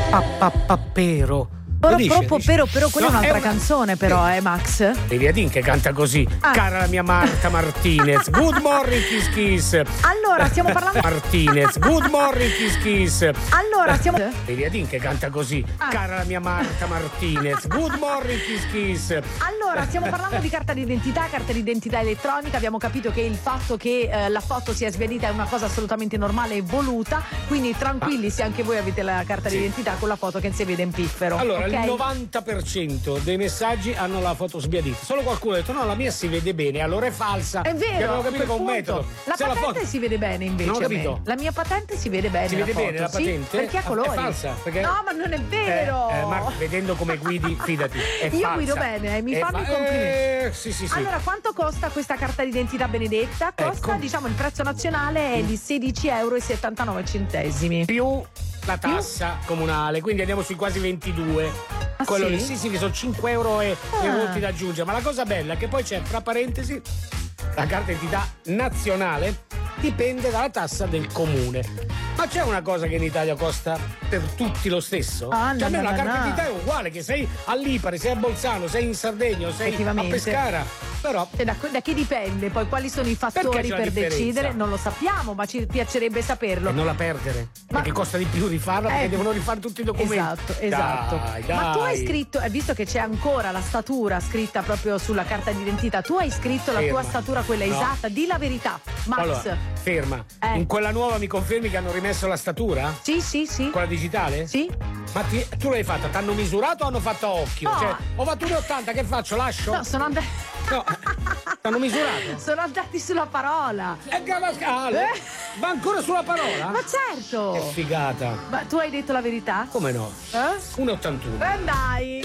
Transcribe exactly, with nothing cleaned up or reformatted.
Pappero. Però, proprio, però, però quella no, è un'altra è una... canzone, però, eh, Max? Devi dire che canta così. Ah. Cara la mia Marta Martinez. Good morning, kiss kiss. Allora, stiamo parlando. Martinez. Good morning, kiss kiss. Allora, stiamo. Devi dire che canta così. Ah. Cara la mia Marta Martinez. Good morning, kiss kiss. Allora, stiamo parlando di carta d'identità, carta d'identità elettronica. Abbiamo capito che il fatto che eh, la foto sia sbiadita è una cosa assolutamente normale e voluta. Quindi tranquilli ah. se anche voi avete la carta sì. d'identità con la foto che si vede in piffero. Allora, okay? Il novanta per cento dei messaggi hanno la foto sbiadita. Solo qualcuno ha detto no, la mia si vede bene, allora è falsa. È vero. Abbiamo capito che è un metodo. La Se patente la foto... si vede bene invece. Non ho capito. La mia patente si vede bene. Si vede la bene foto, la patente? Sì, perché ha colori. È falsa. Perché... No, ma non è vero. Eh, eh, ma vedendo come guidi, fidati. È Io falsa. guido bene, eh, mi è fanno fa... i complimenti. Eh, sì, sì, sì. Allora, quanto costa questa carta d'identità benedetta? Costa, ecco. diciamo, il prezzo nazionale è di sedici euro e settantanove centesimi. Più la tassa Più? comunale, quindi andiamo sui quasi ventidue. Ah, Quello sì? lì, sì, sì, che sono cinque euro e ah. molti da aggiungere. Ma la cosa bella è che poi c'è, tra parentesi, la carta d'identità nazionale dipende dalla tassa del comune. Ma c'è una cosa che in Italia costa per tutti lo stesso? Ah, cioè, a me no, la no, carta no. d'identità è uguale, che sei a Lipari, sei a Bolzano, sei in Sardegna, sei a Pescara. Però e da, da chi dipende? Poi quali sono i fattori per decidere? Non lo sappiamo, ma ci piacerebbe saperlo. E non la perdere, ma... perché costa di più rifarla, perché eh, devono rifare tutti i documenti. Esatto, esatto. Dai, dai. Ma tu hai scritto, visto che c'è ancora la statura scritta proprio sulla carta d'identità, tu hai scritto ferma. la tua statura, quella no. esatta? Di la verità, Max. Allora, ferma. Eh. In quella nuova mi confermi che hanno rimesso la statura? Sì, sì, sì. Quella digitale? Sì. Ma ti, tu l'hai fatta? T'hanno misurato o hanno fatto a occhio? No. Cioè, ho fatto uno e ottanta, che faccio? Lascio? No, sono andati. No, t'hanno misurato? Sono andati sulla parola. E Gavascale? Eh? Va ancora sulla parola? Ma certo. Che figata. Ma tu hai detto la verità? Come no? Eh? uno e ottantuno. E dai.